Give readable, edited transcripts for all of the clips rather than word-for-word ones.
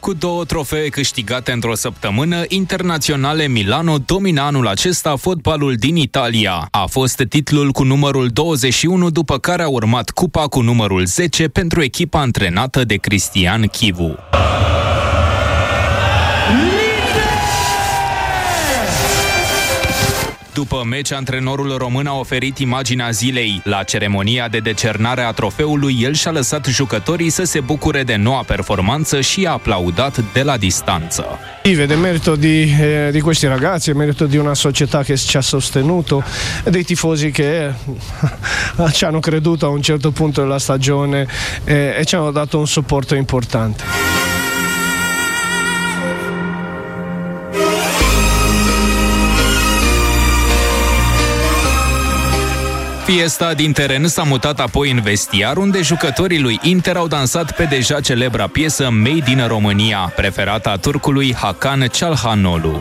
Cu 2 trofee câștigate într-o săptămână, Internazionale Milano domină anul acesta fotbalul din Italia. A fost titlul cu numărul 21, după care a urmat cupa cu numărul 10 pentru echipa antrenată de Cristian Chivu. După meci, antrenorul român a oferit imaginea zilei. La ceremonia de decernare a trofeului, el și-a lăsat jucătorii să se bucure de noua performanță și a aplaudat de la distanță. Vede merito di questi ragazzi, è merito di una società che ci ha sostenuto, dei tifosi che ci hanno creduto a un certo punto della stagione e ci hanno dato un supporto importante. Fiesta din teren s-a mutat apoi în vestiar, unde jucătorii lui Inter au dansat pe deja celebra piesă Made in România, preferata a turcului Hakan Çalhanoğlu.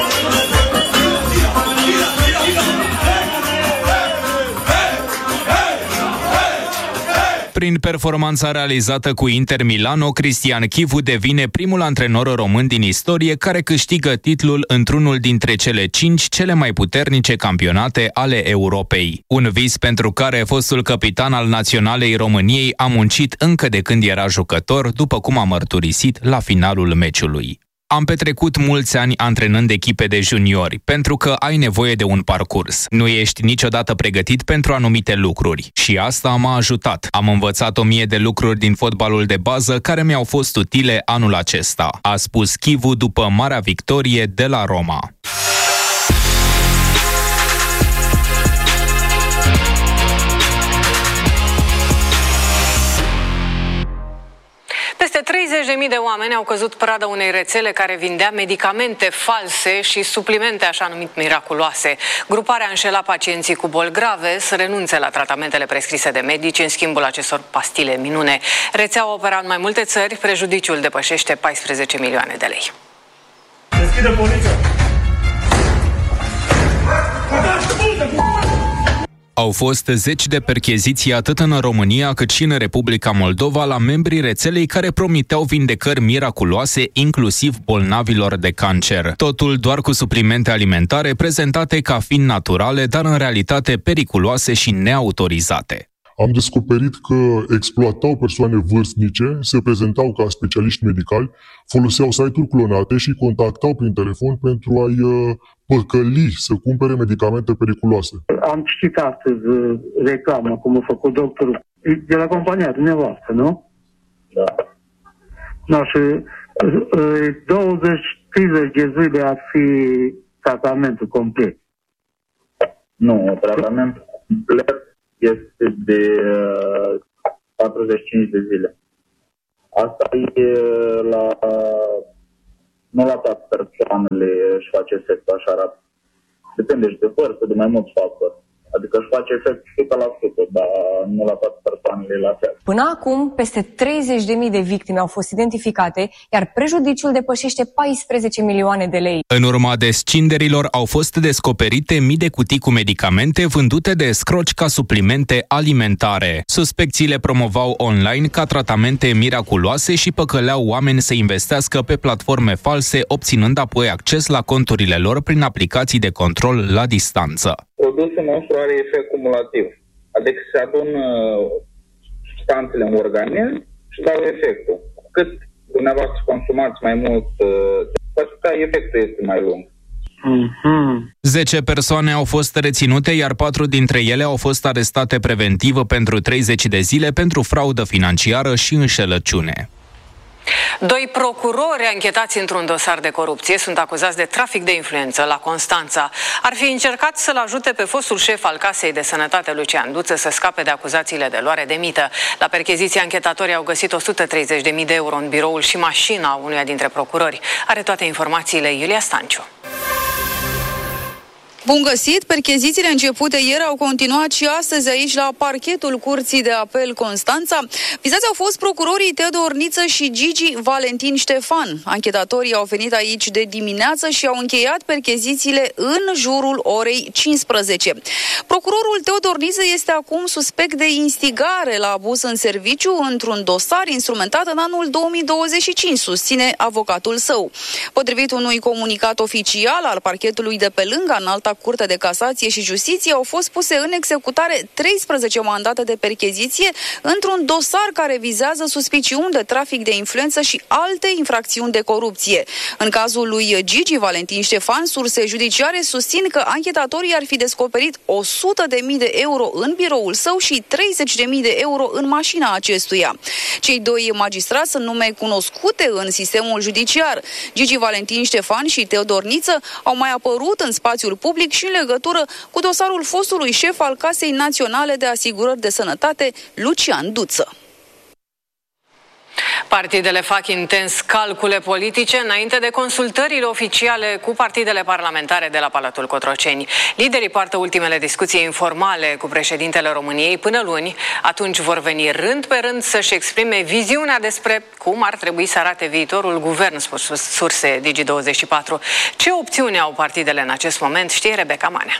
Prin performanța realizată cu Inter Milano, Cristian Chivu devine primul antrenor român din istorie care câștigă titlul într-unul dintre cele 5 cele mai puternice campionate ale Europei. Un vis pentru care fostul capitan al Naționalei României a muncit încă de când era jucător, după cum a mărturisit la finalul meciului. Am petrecut mulți ani antrenând echipe de juniori, pentru că ai nevoie de un parcurs. Nu ești niciodată pregătit pentru anumite lucruri. Și asta m-a ajutat. Am învățat 1000 de lucruri din fotbalul de bază care mi-au fost utile anul acesta, a spus Chivu după marea victorie de la Roma. Peste 30.000 de oameni au căzut pradă unei rețele care vindea medicamente false și suplimente așa numit miraculoase. Gruparea înșela pacienții cu boli grave să renunțe la tratamentele prescrise de medici în schimbul acestor pastile minune. Rețeaua opera în mai multe țări, prejudiciul depășește 14 milioane de lei. Deschide poliția! Au fost 10 de percheziții atât în România cât și în Republica Moldova la membrii rețelei care promiteau vindecări miraculoase, inclusiv bolnavilor de cancer. Totul doar cu suplimente alimentare prezentate ca fiind naturale, dar în realitate periculoase și neautorizate. Am descoperit că exploatau persoane vârstnice, se prezentau ca specialiști medicali, foloseau site-uri clonate și contactau prin telefon pentru a-i păcăli să cumpere medicamente periculoase. Am citit astăzi reclamă, cum a făcut doctorul, de la compania dumneavoastră, nu? Da. No, și 20-30 de zile ar fi tratamentul complet. Nu, tratamentul complet este de 45 de zile. Asta e nu la toate persoanele își face efect așa rapid. Depinde și de vârstă, de mai mulți factori. Adică își face efect 100%, dar nu la toate persoanele la fel. Până acum, peste 30.000 de victime au fost identificate, iar prejudiciul depășește 14 milioane de lei. În urma descinderilor au fost descoperite mii de cutii cu medicamente vândute de escroci ca suplimente alimentare. Suspecții le promovau online ca tratamente miraculoase și păcăleau oameni să investească pe platforme false, obținând apoi acces la conturile lor prin aplicații de control la distanță. Produsul nostru are efect cumulativ, adică se adună substanțele în organism și dau efectul. Cât dumneavoastră consumați mai mult, efectul este mai lung. 10 persoane au fost reținute, iar 4 dintre ele au fost arestate preventiv pentru 30 de zile pentru fraudă financiară și înșelăciune. 2 procurori anchetați într-un dosar de corupție sunt acuzați de trafic de influență la Constanța. Ar fi încercat să-l ajute pe fostul șef al Casei de Sănătate, Lucian Duță, să scape de acuzațiile de luare de mită. La percheziție, anchetatorii au găsit 130.000 de euro în biroul și mașina unuia dintre procurori. Are toate informațiile Iulia Stanciu. Bun găsit! Perchezițiile începute ieri au continuat și astăzi aici la parchetul Curții de Apel Constanța. Vizați au fost procurorii Teodor Niță și Gigi Valentin Ștefan. Anchetatorii au venit aici de dimineață și au încheiat perchezițiile în jurul orei 15. Procurorul Teodor Niță este acum suspect de instigare la abuz în serviciu într-un dosar instrumentat în anul 2025, susține avocatul său. Potrivit unui comunicat oficial al parchetului de pe lângă Înalta Curte de Casație și Justiție, au fost puse în executare 13 mandate de percheziție într-un dosar care vizează suspiciuni de trafic de influență și alte infracțiuni de corupție. În cazul lui Gigi Valentin Ștefan, surse judiciare susțin că anchetatorii ar fi descoperit 100.000 de euro în biroul său și 30.000 de euro în mașina acestuia. Cei doi magistrați sunt nume cunoscute în sistemul judiciar. Gigi Valentin Ștefan și Teodor Niță au mai apărut în spațiul public și în legătură cu dosarul fostului șef al Casei Naționale de Asigurări de Sănătate, Lucian Duță. Partidele fac intens calcule politice înainte de consultările oficiale cu partidele parlamentare de la Palatul Cotroceni. Liderii poartă ultimele discuții informale cu președintele României până luni. Atunci vor veni rând pe rând să-și exprime viziunea despre cum ar trebui să arate viitorul guvern, spun surse Digi24. Ce opțiuni au partidele în acest moment, știe Rebecca Manea.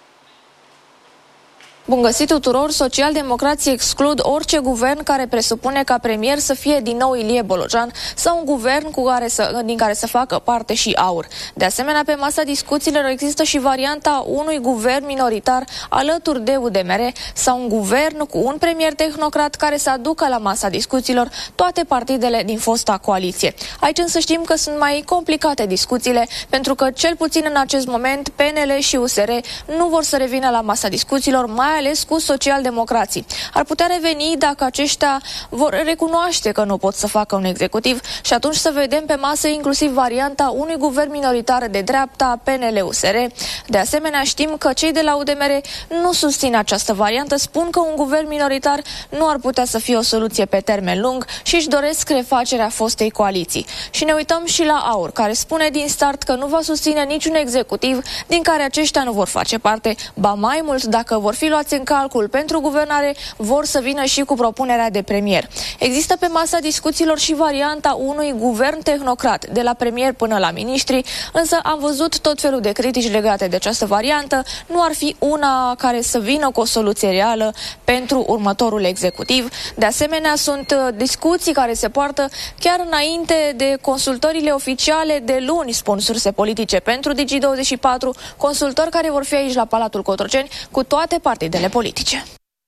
Bun găsit tuturor! Socialdemocrații exclud orice guvern care presupune ca premier să fie din nou Ilie Bolojan sau un guvern din care să facă parte și AUR. De asemenea, pe masa discuțiilor există și varianta unui guvern minoritar alături de UDMR sau un guvern cu un premier tehnocrat care să aducă la masa discuțiilor toate partidele din fosta coaliție. Aici însă știm că sunt mai complicate discuțiile, pentru că cel puțin în acest moment PNL și USR nu vor să revină la masa discuțiilor, mai ales cu socialdemocrații. Ar putea reveni dacă aceștia vor recunoaște că nu pot să facă un executiv și atunci să vedem pe masă inclusiv varianta unui guvern minoritar de dreapta, PNL-USR. De asemenea, știm că cei de la UDMR nu susțin această variantă, spun că un guvern minoritar nu ar putea să fie o soluție pe termen lung și își doresc refacerea fostei coaliții. Și ne uităm și la AUR, care spune din start că nu va susține niciun executiv din care aceștia nu vor face parte, ba mai mult, dacă vor fi luați în calcul pentru guvernare, vor să vină și cu propunerea de premier. Există pe masa discuțiilor și varianta unui guvern tehnocrat, de la premier până la miniștri, însă am văzut tot felul de critici legate de această variantă. Nu ar fi una care să vină cu o soluție reală pentru următorul executiv. De asemenea, sunt discuții care se poartă chiar înainte de consultările oficiale de luni, spun surse politice pentru Digi24, consultări care vor fi aici la Palatul Cotroceni cu toate partidele politice.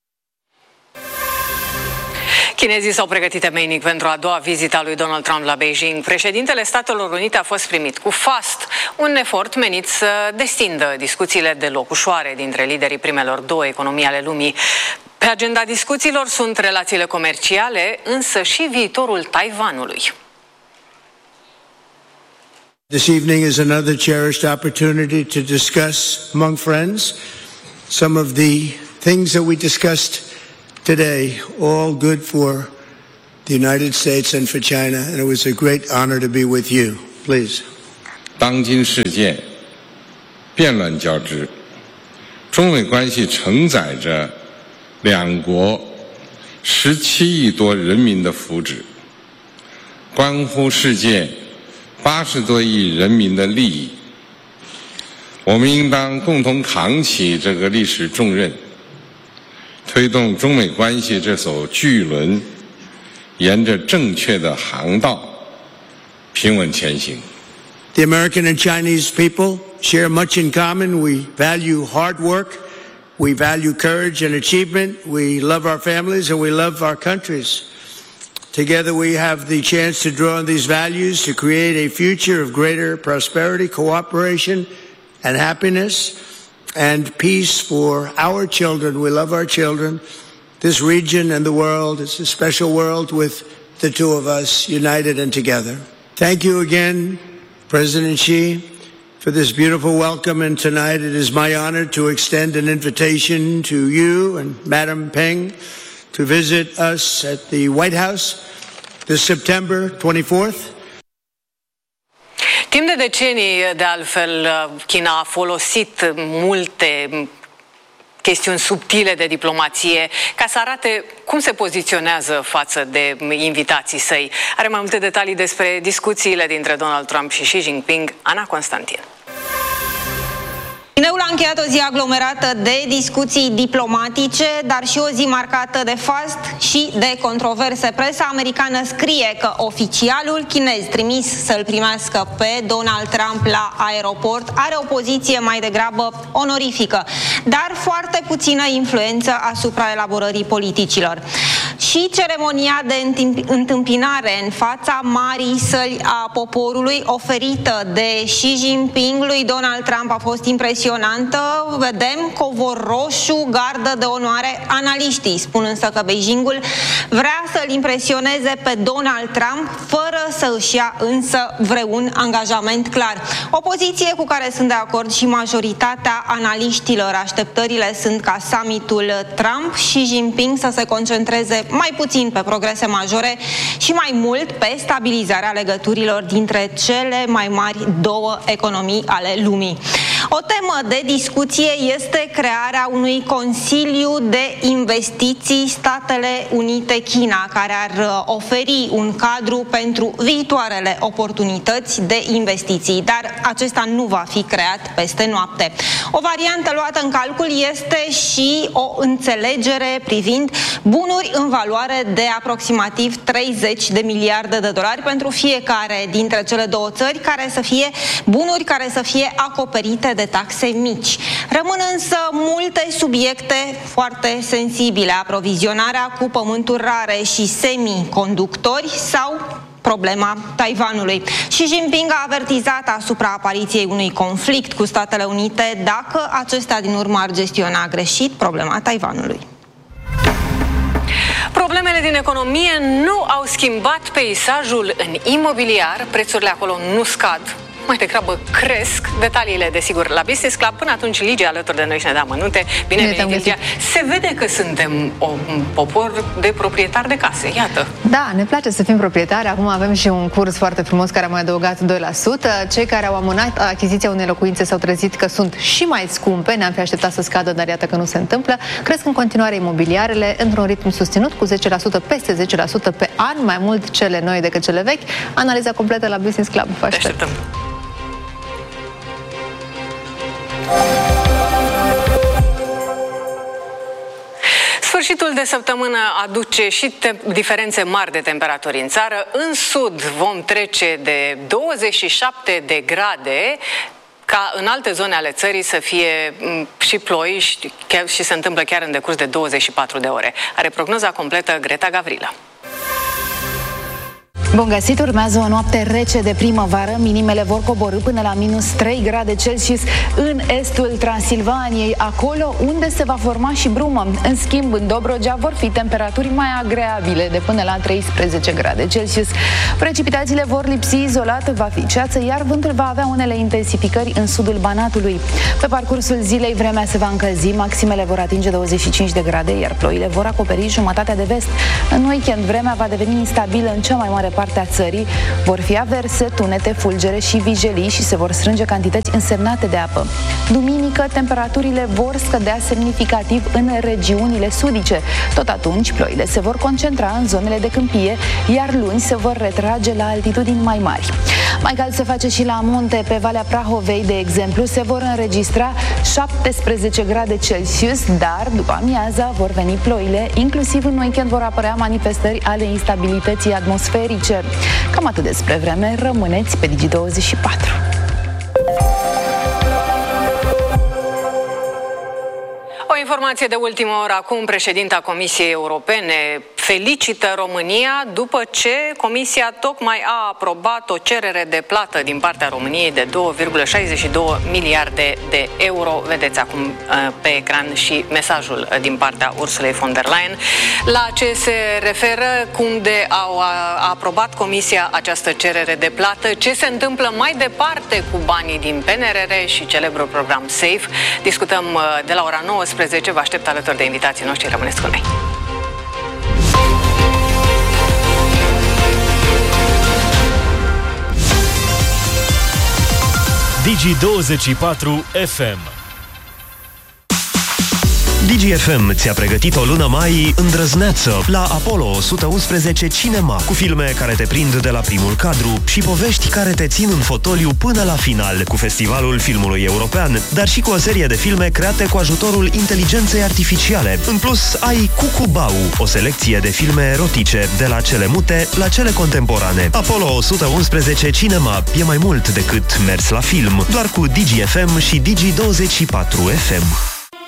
Chinezii s-au pregătit temeinic pentru a doua vizită a lui Donald Trump la Beijing. Președintele Statelor Unite a fost primit cu fast, un efort menit să destindă discuțiile deloc ușoare dintre liderii primelor două economii ale lumii. Pe agenda discuțiilor sunt relațiile comerciale, însă și viitorul Taiwanului. This evening is another cherished opportunity to discuss among friends some of the things that we discussed today, all good for the United States and for China, and it was a great honor to be with you. Please. 当今世界变乱交织，中美关系承载着两国17亿多人民的福祉，关乎世界80多亿人民的利益。我们应当共同扛起这个历史重任，推动中美关系这艘巨轮沿着正确的航道平稳前行。 The American and Chinese people share much in common. We value hard work, we value courage and achievement, we love our families and we love our countries. Together we have the chance to draw on these values to create a future of greater prosperity, cooperation, and happiness and peace for our children. We love our children. This region and the world, it's a special world with the two of us united and together. Thank you again, President Xi, for this beautiful welcome. And tonight it is my honor to extend an invitation to you and Madam Peng to visit us at the White House this September 24th. Timp de decenii, de altfel, China a folosit multe chestiuni subtile de diplomație ca să arate cum se poziționează față de invitații săi. Are mai multe detalii despre discuțiile dintre Donald Trump și Xi Jinping, Ana Constantin. Chineul a încheiat o zi aglomerată de discuții diplomatice, dar și o zi marcată de fast și de controverse. Presa americană scrie că oficialul chinez trimis să-l primească pe Donald Trump la aeroport are o poziție mai degrabă onorifică, dar foarte puțină influență asupra elaborării politicilor. Și ceremonia de întâmpinare în fața marii săli a poporului oferită de Xi Jinping lui Donald Trump a fost impresionantă. Vedem covor roșu, gardă de onoare. Analiștii spun însă că Beijingul vrea să-l impresioneze pe Donald Trump fără să își ia însă vreun angajament clar. O poziție cu care sunt de acord și majoritatea analiștilor. Așteptările sunt ca summitul Trump și Jinping să se concentreze mai puțin pe progrese majore și mai mult pe stabilizarea legăturilor dintre cele mai mari două economii ale lumii. O temă de discuție este crearea unui Consiliu de Investiții Statele Unite-China, care ar oferi un cadru pentru viitoarele oportunități de investiții, dar acesta nu va fi creat peste noapte. O variantă luată în calcul este și o înțelegere privind bunuri în valoare de aproximativ 30 de miliarde de dolari pentru fiecare dintre cele două țări, care să fie bunuri care să fie acoperite de taxe mici. Rămân însă multe subiecte foarte sensibile: aprovizionarea cu pământuri rare și semiconductori sau problema Taiwanului. Xi Jinping a avertizat asupra apariției unui conflict cu Statele Unite dacă acestea din urmă ar gestiona greșit problema Taiwanului. Problemele din economie nu au schimbat peisajul în imobiliar, prețurile acolo nu scad, mai degrabă cresc. Detaliile, desigur, la Business Club. Până atunci, Ligia alături de noi și ne dă amănunte. Bine venit, Ligia. Se vede că suntem un popor de proprietari de case, iată. Da, ne place să fim proprietari. Acum avem și un curs foarte frumos care a mai adăugat 2%. Cei care au amânat achiziția unei locuințe s-au trezit că sunt și mai scumpe. Ne-am fi așteptat să scadă, dar iată că nu se întâmplă. Cresc în continuare imobiliarele într-un ritm susținut cu 10%, peste 10% pe an, mai mult cele noi decât cele vechi. Analiza completă la Business Club. Vă aștept. Sfârșitul de săptămână aduce și diferențe mari de temperaturi în țară. În sud vom trece de 27 de grade, ca în alte zone ale țării să fie și ploi și se întâmplă chiar în decurs de 24 de ore. Are prognoza completă Greta Gavrilă. Bun găsit, urmează o noapte rece de primăvară. Minimele vor coborî până la minus 3 grade Celsius în estul Transilvaniei, acolo unde se va forma și brumă. În schimb, în Dobrogea vor fi temperaturi mai agreabile, de până la 13 grade Celsius. Precipitațiile vor lipsi izolat, va fi ceață, iar vântul va avea unele intensificări în sudul Banatului. Pe parcursul zilei, vremea se va încălzi, maximele vor atinge 25 de grade, iar ploile vor acoperi jumătatea de vest. În weekend, vremea va deveni instabilă în cea mai mare parte a țării, vor fi averse, tunete, fulgere și vijelii și se vor strânge cantități însemnate de apă. Duminică, temperaturile vor scădea semnificativ în regiunile sudice. Tot atunci, ploile se vor concentra în zonele de câmpie, iar luni se vor retrage la altitudini mai mari. Mai cald se face și la munte. Pe Valea Prahovei, de exemplu, se vor înregistra 17 grade Celsius, dar după amiaza vor veni ploile, inclusiv în weekend vor apărea manifestări ale instabilității atmosferice. Cam atât despre vreme, rămâneți pe Digi24. O informație de ultimă oră acum: președinta Comisiei Europene felicită România după ce Comisia tocmai a aprobat o cerere de plată din partea României de 2,62 miliarde de euro. Vedeți acum pe ecran și mesajul din partea Ursulei von der Leyen. La ce se referă, cum de a aprobat Comisia această cerere de plată, ce se întâmplă mai departe cu banii din PNRR și celebrul program SAFE. Discutăm de la ora 19. Vă aștept alături de invitații noștri. Rămâneți cu noi. Digi24 FM. DGFM ți-a pregătit o lună mai îndrăzneață la Apollo 111 Cinema, cu filme care te prind de la primul cadru și povești care te țin în fotoliu până la final, cu Festivalul Filmului European, dar și cu o serie de filme create cu ajutorul inteligenței artificiale. În plus, ai Cucubau, o selecție de filme erotice, de la cele mute la cele contemporane. Apollo 111 Cinema e mai mult decât mers la film, doar cu DGFM și Digi24 FM.